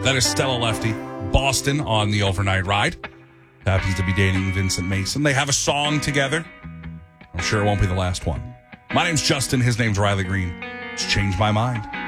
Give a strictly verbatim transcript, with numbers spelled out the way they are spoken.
That is Stella Lefty, Boston on the overnight ride. Happens to be dating Vincent Mason. They have a song together. I'm sure it won't be the last one. My name's Justin. His name's Riley Green. It's changed my mind.